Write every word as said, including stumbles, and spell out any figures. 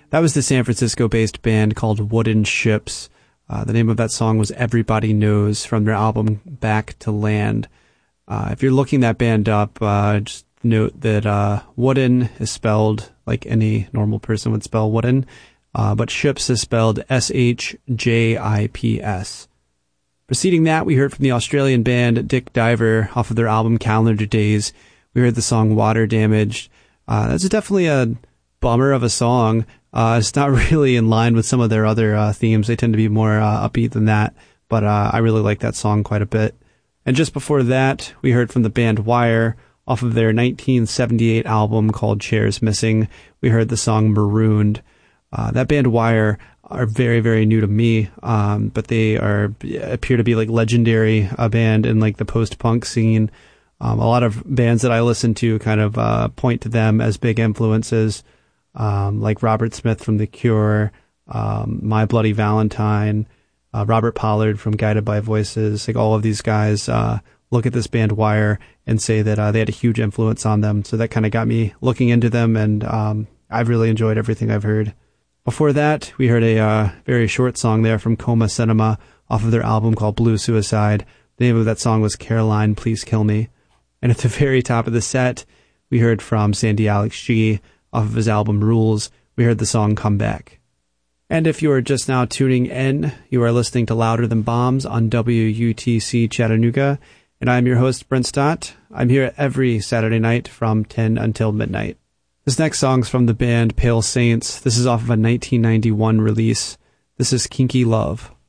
That was the San Francisco-based band called Wooden Ships. Uh, the name of that song was Everybody Knows from their album Back to Land. Uh, if you're looking that band up, uh, just note that uh, Wooden is spelled like any normal person would spell wooden, uh, but Ships is spelled S H J I P S. Preceding that, we heard from the Australian band Dick Diver off of their album Calendar Days. We heard the song Water Damaged. Uh, that's definitely a bummer of a song. Uh, it's not really in line with some of their other uh, themes. They tend to be more uh, upbeat than that, but uh, I really like that song quite a bit. And just before that, we heard from the band Wire off of their nineteen seventy-eight album called Chairs Missing. We heard the song Marooned. Uh, that band Wire are very, very new to me, um, but they are appear to be like legendary a band in like the post-punk scene. Um, a lot of bands that I listen to kind of uh, point to them as big influences. Um, like Robert Smith from The Cure, um, My Bloody Valentine, uh, Robert Pollard from Guided by Voices. Like all of these guys uh, look at this band Wire and say that uh, they had a huge influence on them. So that kind of got me looking into them, and um, I've really enjoyed everything I've heard. Before that, we heard a uh, very short song there from Coma Cinema off of their album called Blue Suicide. The name of that song was Caroline, Please Kill Me. And at the very top of the set, we heard from Sandy Alex G off of his album Rules. We heard the song Come Back. And if you are just now tuning in, you are listening to Louder Than Bombs on W U T C Chattanooga, and I'm your host, Brent Stott. I'm here every Saturday night from ten until midnight. This next song's from the band Pale Saints. This is off of a nineteen ninety-one release. This is Kinky Love.